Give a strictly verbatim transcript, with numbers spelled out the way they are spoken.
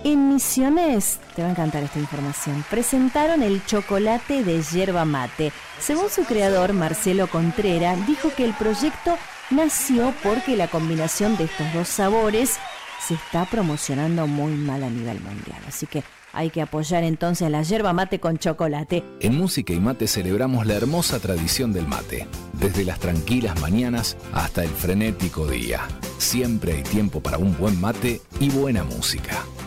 En Misiones, te va a encantar esta información, presentaron el chocolate de yerba mate. Según su creador, Marcelo Contreras, dijo que el proyecto nació porque la combinación de estos dos sabores se está promocionando muy mal a nivel mundial. Así que hay que apoyar entonces a la yerba mate con chocolate. En Música y Mate celebramos la hermosa tradición del mate. Desde las tranquilas mañanas hasta el frenético día. Siempre hay tiempo para un buen mate y buena música.